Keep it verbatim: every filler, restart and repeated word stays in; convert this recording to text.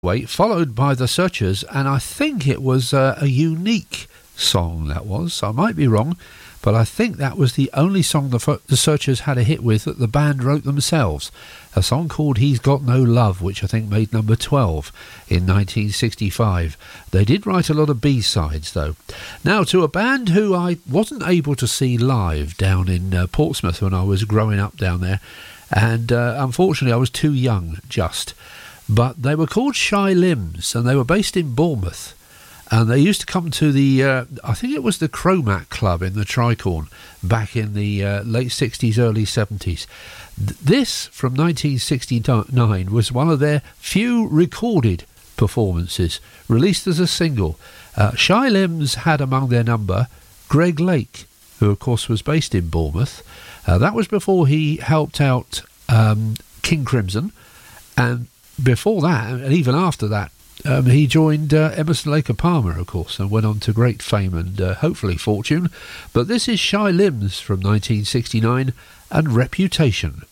Wait, followed by The Searchers, and I think it was uh, a unique song that was. I might be wrong, but I think that was the only song the, F- the Searchers had a hit with that the band wrote themselves. A song called He's Got No Love, which I think made number twelve in nineteen sixty-five. They did write a lot of B-sides, though. Now, to a band who I wasn't able to see live down in uh, Portsmouth when I was growing up down there, and uh, unfortunately I was too young, just. But they were called Shy Limbs, and they were based in Bournemouth. And they used to come to the, uh, I think it was the Chromat Club in the Tricorn, back in the uh, late sixties, early seventies. Th- this, from nineteen sixty-nine, was one of their few recorded performances, released as a single. Uh, Shy Limbs had among their number Greg Lake, who of course was based in Bournemouth. Uh, that was before he helped out um, King Crimson, and before that, and even after that, Um, he joined uh, Emerson, Lake and Palmer, of course, and went on to great fame and uh, hopefully fortune. But this is Shy Limbs from nineteen sixty-nine and Reputation.